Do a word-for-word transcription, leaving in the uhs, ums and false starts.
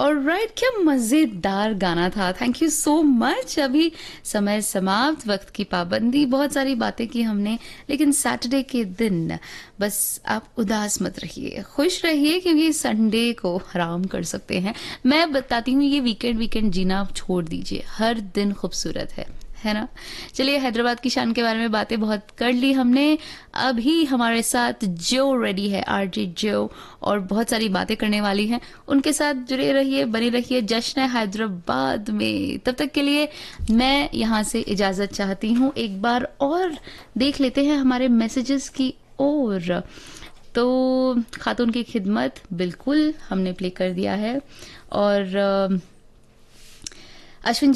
Alright, क्या मज़ेदार गाना था। Thank you so much. अभी समय समाप्त, वक्त की पाबंदी, बहुत सारी बातें की हमने, लेकिन सैटरडे के दिन बस आप उदास मत रहिए, खुश रहिए, क्योंकि संडे को आराम कर सकते हैं। मैं बताती हूँ, ये वीकेंड वीकेंड जीना छोड़ दीजिए, हर दिन खूबसूरत है है ना। चलिए, हैदराबाद की शान के बारे में बातें बहुत कर ली हमने। अभी हमारे साथ जो रेडी है, आरजे जो, और बहुत सारी बातें करने वाली हैं। उनके साथ जुड़े रहिए, बने रहिए जश्न हैदराबाद में। तब तक के लिए मैं यहाँ से इजाजत चाहती हूँ। एक बार और देख लेते हैं हमारे मैसेजेस की ओर। तो खातून की खिदमत बिल्कुल हमने प्ले कर दिया है। और अश्विन